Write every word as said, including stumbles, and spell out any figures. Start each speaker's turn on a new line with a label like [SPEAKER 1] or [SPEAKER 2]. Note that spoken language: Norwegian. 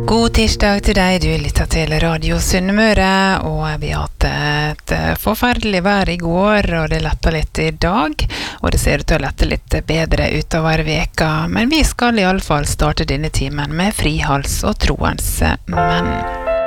[SPEAKER 1] God tirsdag til deg, du lytter til Radio Sunnmøre, og vi har hatt et forferdelig vær i går, og det letter litt i dag, og det ser ut til å lette litt bedre utover veka, men vi skal i alle fall starte denne timen med frihals og troens menn.